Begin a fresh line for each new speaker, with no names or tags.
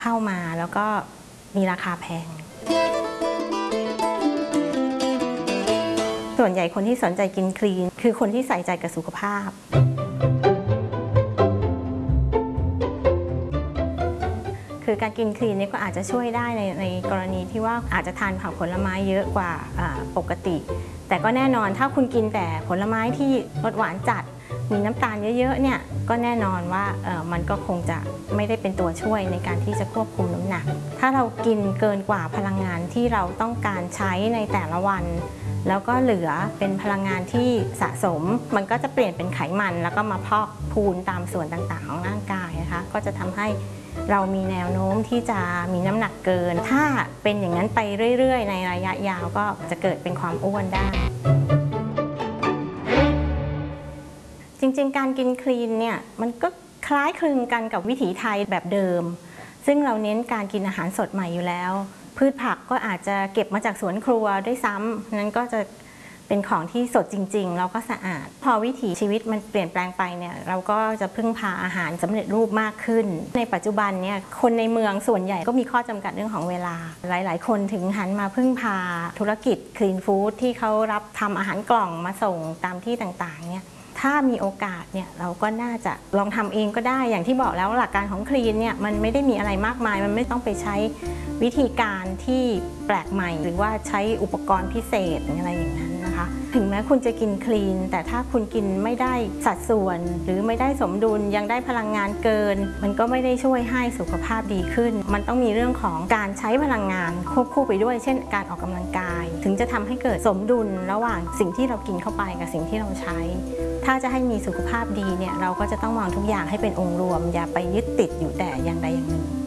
เข้ามาแล้วก็มีราคาแพงส่วนใหญ่คนที่สนใจกินคลีนคือคนที่ใส่ใจกับสุขภาพคือการกินคลีนนี่ก็อาจจะช่วยได้ในกรณีที่ว่าอาจจะทานผักผลไม้เยอะกว่าปกติแต่ก็แน่นอนถ้าคุณกินแต่ผลไม้ที่รสหวานจัดมีน้ำตาลเยอะๆเนี่ยก็แน่นอนว่ามันก็คงจะไม่ได้เป็นตัวช่วยในการที่จะควบคุมน้ำหนักถ้าเรากินเกินกว่าพลังงานที่เราต้องการใช้ในแต่ละวันแล้วก็เหลือเป็นพลังงานที่สะสมมันก็จะเปลี่ยนเป็นไขมันแล้วก็มาพอกพูนตามส่วนต่างๆของร่างกายนะคะก็จะทำให้เรามีแนวโน้มที่จะมีน้ำหนักเกินถ้าเป็นอย่างนั้นไปเรื่อยๆในระยะยาวก็จะเกิดเป็นความอ้วนได้จริงๆการกินคลีนเนี่ยมันก็คล้ายคลึงกันกับวิถีไทยแบบเดิมซึ่งเราเน้นการกินอาหารสดใหม่อยู่แล้วพืชผักก็อาจจะเก็บมาจากสวนครัวด้วยซ้ำนั้นก็จะเป็นของที่สดจริงๆแล้วก็สะอาดพอวิถีชีวิตมันเปลี่ยนแปลงไปเนี่ยเราก็จะพึ่งพาอาหารสำเร็จรูปมากขึ้นในปัจจุบันเนี่ยคนในเมืองส่วนใหญ่ก็มีข้อจำกัดเรื่องของเวลาหลายๆคนถึงหันมาพึ่งพาธุรกิจคลีนฟู้ดที่เขารับทำอาหารกล่องมาส่งตามที่ต่างๆเนี่ยถ้ามีโอกาสเนี่ยเราก็น่าจะลองทำเองก็ได้อย่างที่บอกแล้วหลักการของคลีนเนี่ยมันไม่ได้มีอะไรมากมายมันไม่ต้องไปใช้วิธีการที่แปลกใหม่หรือว่าใช้อุปกรณ์พิเศษอะไรอย่างนั้นนะคะถึงแม้คุณจะกินคลีนแต่ถ้าคุณกินไม่ได้สัดส่วนหรือไม่ได้สมดุลยังได้พลังงานเกินมันก็ไม่ได้ช่วยให้สุขภาพดีขึ้นมันต้องมีเรื่องของการใช้พลังงานควบคู่ไปด้วยเช่นการออกกำลังกายถึงจะทำให้เกิดสมดุลระหว่างสิ่งที่เรากินเข้าไปกับสิ่งที่เราใช้ถ้าจะให้มีสุขภาพดีเนี่ยเราก็จะต้องมองทุกอย่างให้เป็นองค์รวมอย่าไปยึดติดอยู่แต่อย่างใดอย่างหนึ่ง